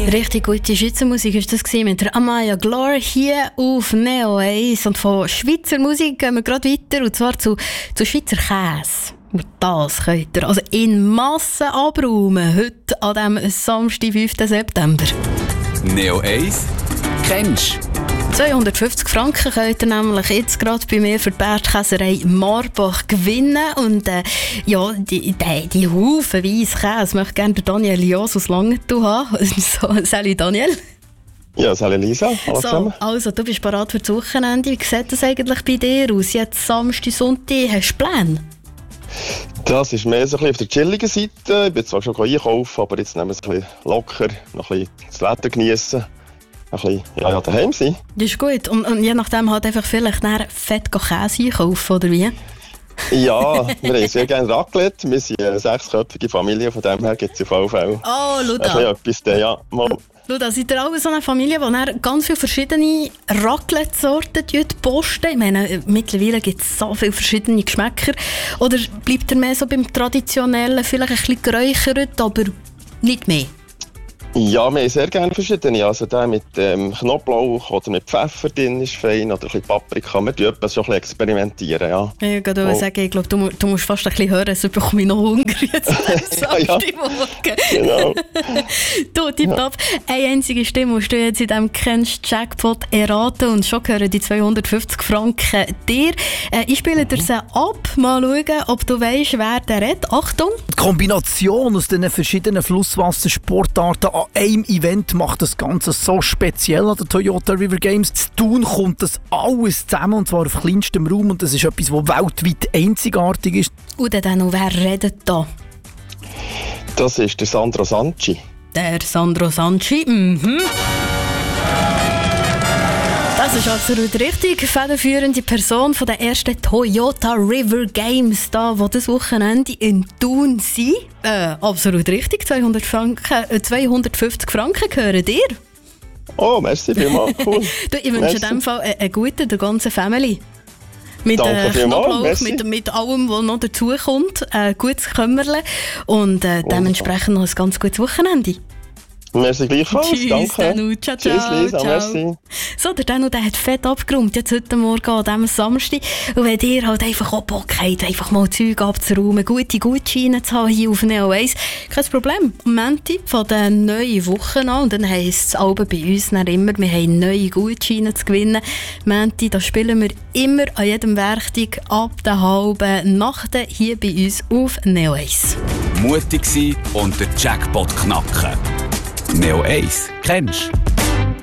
Richtig gute Schweizer Musik war das mit der Amaya Glor hier auf Neo 1. Und von Schweizer Musik gehen wir gerade weiter, und zwar zu Schweizer Käse. Und das könnt ihr also in Massen abräumen, heute an diesem Samstag, 5. September. Neo 1 kennst 250 Franken könnt ihr nämlich jetzt gerade bei mir für die Bergkäserei Marbach gewinnen. Und die Haufen weiss Käse möchte gerne Daniel Jos aus Langenthal haben. So, salut Daniel. Ja, salut Lisa. So, also, du bist bereit für das Wochenende. Wie sieht das eigentlich bei dir aus? Jetzt Samstag, Sonntag, hast du Pläne? Das ist mehr so ein bisschen auf der chilligen Seite. Ich bin zwar schon einkaufen, aber jetzt nehmen wir es ein bisschen locker, noch ein bisschen das Wetter genießen. Ein bisschen daheim sein. Das ist gut. Und je nachdem halt einfach vielleicht fett Käse einkaufen, oder wie? Ja, wir haben sehr gerne Raclette. Wir sind eine 6-köpfige Familie, von dem her gibt es auf alle Fälle. Oh, Luda. Etwas, ja. Luda, seid ihr auch so eine Familie, die ganz viele verschiedene Raclette-Sorten posten? Ich meine, mittlerweile gibt es so viele verschiedene Geschmäcker. Oder bleibt ihr mehr so beim Traditionellen, vielleicht ein bisschen geräuchert, aber nicht mehr? Ja, wir haben sehr gerne verschiedene. Also der mit Knoblauch oder mit Pfeffer drin ist fein, oder ein bisschen Paprika. Wir tun etwas schon ein bisschen experimentieren, ja. Ich würde sagen, ich glaube, du musst fast ein bisschen hören, sonst bekomme ich noch Hunger jetzt am Samstagmorgen. Genau. Du, tipptopp. Eine einzige Stimme musst du jetzt in diesem kennst Jackpot erraten, und schon gehören die 250 Franken dir. Ich spiele dir sie ab, mal schauen, ob du weißt, wer der redet. Achtung! Die Kombination aus den verschiedenen Flusswassersportarten an einem Event macht das Ganze so speziell an den Toyota River Games. Zu tun kommt das alles zusammen, und zwar auf kleinstem Raum, und das ist etwas, was weltweit einzigartig ist. Und dann noch, wer redet da? Das ist der Sandro Sanci. Der Sandro Sanci, mhm. Das ist absolut richtig. Federführende Person von der ersten Toyota River Games, die das Wochenende in Thun sind. Absolut richtig. 250 Franken gehören dir. Oh, merci vielmals. Cool. Du, ich wünsche in diesem Fall einen guten der ganzen Family. Mit Knoblauch, mit allem, was noch dazukommt. Gutes Kömmerle. Und dementsprechend noch ein ganz gutes Wochenende. Merci gleichfalls. Tschüss, danke. Danu. Ciao, ciao. Tschüss, Lisa. Ciao. Merci. So, der Danu, der hat fett abgeräumt, jetzt heute Morgen an diesem Samstag. Und wenn ihr halt einfach auch Bock habt, einfach mal Zeug abzuräumen, gute Gutscheine zu haben hier auf Neo 1, kein Problem. Am Montag von der neuen Woche an, und dann heisst es alle bei uns dann immer, wir haben neue Gutscheine zu gewinnen. Montag, da spielen wir immer an jedem Werktag ab der halben Nacht hier bei uns auf Neo 1. Mutig sein und den Jackpot knacken. Neo 1 kennst